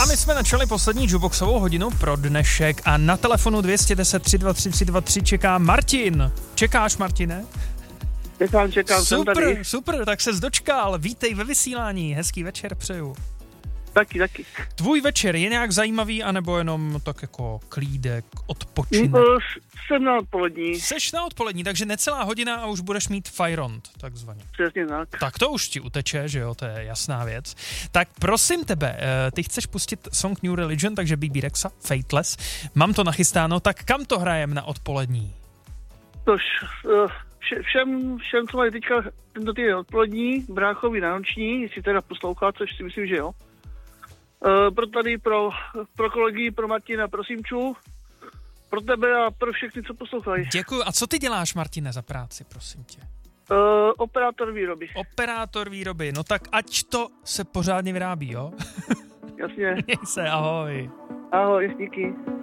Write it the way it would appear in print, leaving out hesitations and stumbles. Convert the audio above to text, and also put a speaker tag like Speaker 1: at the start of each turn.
Speaker 1: A my jsme načali poslední jukeboxovou hodinu pro dnešek a na telefonu 210 323 323 čeká Martin. Čekáš, Martine?
Speaker 2: Čekám, jsem tady.
Speaker 1: Super, tak ses dočkal. Vítej ve vysílání, hezký večer přeju.
Speaker 2: Taky.
Speaker 1: Tvůj večer je nějak zajímavý, anebo jenom tak jako klídek, odpočinek?
Speaker 2: Jsem na odpolední.
Speaker 1: Seš na odpolední, takže necelá hodina a už budeš mít fajront, takzvaně.
Speaker 2: Přesně tak.
Speaker 1: Tak to už ti uteče, že jo, to je jasná věc. Tak prosím tebe, ty chceš pustit song New Religion, takže BB Rexa, Fateless. Mám to nachystáno, tak kam to hrajem na odpolední?
Speaker 2: Tož, všem, co mají teďka tento týden odpolední, bráchovi na noční, jestli teda poslouchá, což si myslím, že jo. Pro kolegy, pro Martina, pro Simču, pro tebe a pro všechny, co poslouchají.
Speaker 1: Děkuju. A co ty děláš, Martine, za práci, prosím tě?
Speaker 2: Operátor výroby.
Speaker 1: Operátor výroby, no tak ať to se pořádně vyrábí, jo?
Speaker 2: Jasně.
Speaker 1: Měj se, ahoj.
Speaker 2: Ahoj, díky.